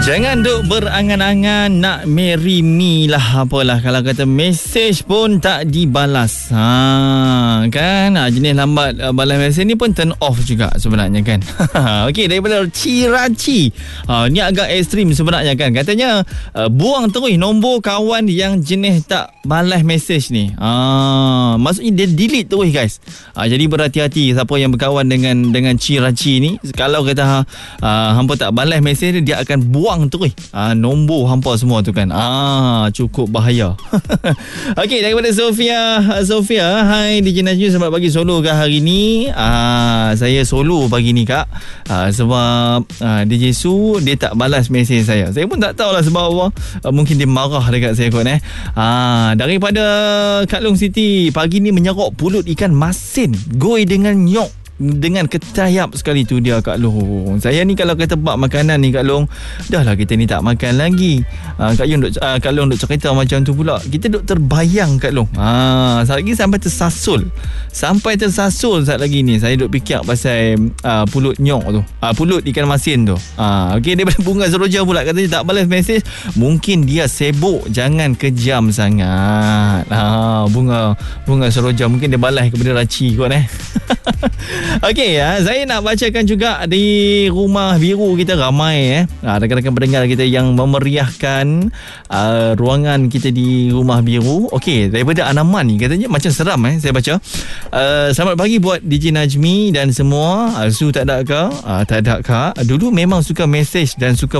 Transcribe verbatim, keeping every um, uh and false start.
Jangan duk berangan-angan nak marry me lah apalah. Kalau kata mesej pun tak dibalas. Ha, kan? Ha, jenis lambat uh, balas mesej ni pun turn off juga sebenarnya kan. Okey, daripada Ciraci. Ha, ni agak ekstrim sebenarnya kan. Katanya uh, buang terus nombor kawan yang jenis tak balas mesej ni. Ha, maksudnya dia delete terus guys. Ha, jadi berhati-hati siapa yang berkawan dengan dengan Ciraci ni. Kalau kata uh, hampa tak balas mesej dia, dia akan buang terus ah, nombor hampa semua tu kan. Ah, cukup bahaya. Okey, daripada Sofia. Sofia, hai D J Najmi, selamat pagi solo kah hari ni? Ah, saya solo pagi ni kak. Ah, sebab ah, D J Su dia tak balas mesej saya. Saya pun tak tahulah sebab apa. Ah, mungkin dia marah dekat saya kot eh. Ah, daripada Kak Long City, pagi ni menyerok pulut ikan masin goi dengan nyok dengan ketayap sekali tu dia Kak Long. Saya ni kalau kata bab makanan ni Kak Long, dah lah kita ni tak makan lagi. uh, Kak Long duk, uh, Kak Long duk cerita macam tu pula. Kita duk terbayang Kak Long. uh, Saat lagi sampai tersasul Sampai tersasul saat lagi ni saya duk fikir pasal uh, pulut nyok tu, uh, pulut ikan masin tu. uh, Okey, daripada Bunga Seroja pula, katanya tak balas mesej, mungkin dia sibuk, jangan kejam sangat. uh, Bunga Bunga Seroja, mungkin dia balas kepada Raci kot eh. Okey, ya, saya nak bacakan juga di Rumah Biru kita ramai eh. Ha, rakan-rakan pendengar kita yang memeriahkan uh, ruangan kita di Rumah Biru. Okey, daripada Anaman ni katanya macam seram eh saya baca. Uh, selamat pagi buat D J Najmi dan semua. Uh, Su tak ada ke? Uh, tak ada kak. Dulu memang suka mesej dan suka